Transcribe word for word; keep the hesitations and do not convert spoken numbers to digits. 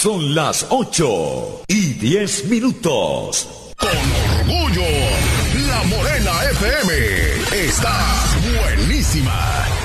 Son las ocho y diez minutos. Con orgullo, La Morena F M está buenísima.